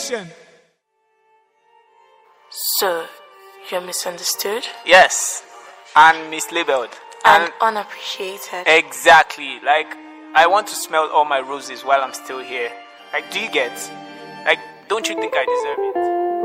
Nation. So, you're misunderstood? Yes, and mislabeled. And unappreciated. Exactly. Like, I want to smell all my roses while I'm still here. Like, do you get? Like, don't you think I deserve it?